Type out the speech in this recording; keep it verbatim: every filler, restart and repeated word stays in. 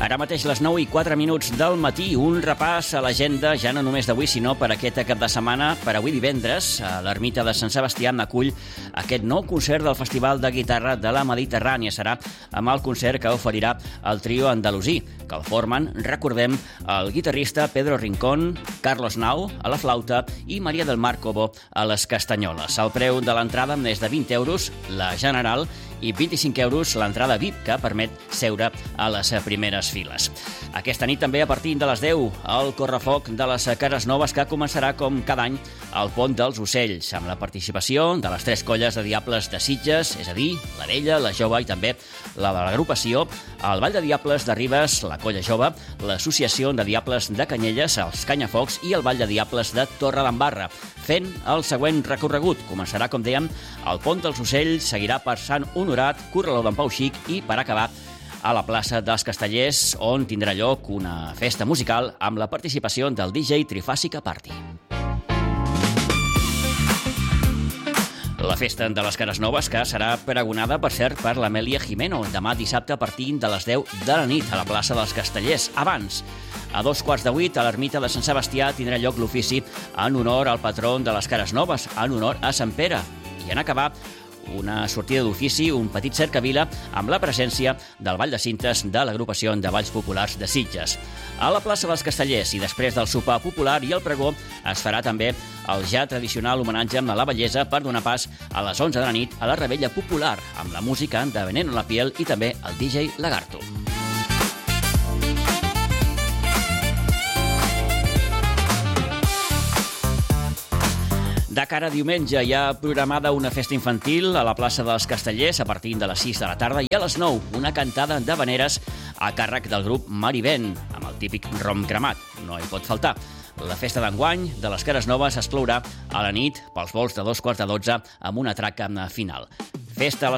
Ara mateix les nou i quatre minuts del matí, un repàs a l'agenda, ja no només d'avui, sinó per aquest cap de setmana. Per avui divendres, a l'Ermita de Sant Sebastià acull aquest nou concert del Festival de Guitarra de la Mediterrània. Serà amb el concert que oferirà el trio andalusí, que el formen, recordem, el guitarrista Pedro Rincón, Carlos Nau a la flauta i Maria del Mar Cobo a les castanyoles. El preu de l'entrada és de vint euros, la general, i vint-i-cinc euros l'entrada V I P, que permet seure a les primeres files. Aquesta nit també a partir de les deu el correfoc de les Cases Noves, que començarà com cada any al Pont dels Ocells, amb la participació de les tres colles de Diables de Sitges, és a dir, la vella, la jove i també la de l'agrupació, el Ball de Diables de Ribes, la colla jove, l'Associació de Diables de Canyelles, els Canyafocs i el Ball de Diables de Torredembarra, fent el següent recorregut. Començarà, com dèiem, al Pont dels Ocells, seguirà per Sant Honorat, Corraló d'en Pau Xic i, per acabar, a la plaça dels Castellers, on tindrà lloc una festa musical amb la participació del D J Trifàsica Party. La festa de les Cases Noves, que serà pregonada, per cert, per l'Amèlia Jimeno, demà dissabte a partir de les deu de la nit a la plaça dels Castellers. Abans, a dos quarts de vuit, a l'Ermita de Sant Sebastià tindrà lloc l'ofici en honor al patró de les Cases Noves, en honor a Sant Pere. I en acabar, una sortida d'ofici, un petit cercavila amb la presència del Ball de Cintes de l'agrupació de Balls Populars de Sitges. A la plaça dels Castellers i després del sopar popular i el pregó es farà també el ja tradicional homenatge a la bellesa per donar pas a les onze de la nit a la revetlla popular amb la música de Veneno en la Piel i també el D J Lagarto. De cara a diumenge hi ha programada una festa infantil a la plaça dels Castellers a partir de les sis de la tarda i a les nou una cantada d'havaneres a càrrec del grup Marivent, amb el típic rom cremat. No hi pot faltar. La festa d'enguany de les Cases Noves es clourà a la nit pels vols de dos quarts de dotze amb una traca final. Festa a les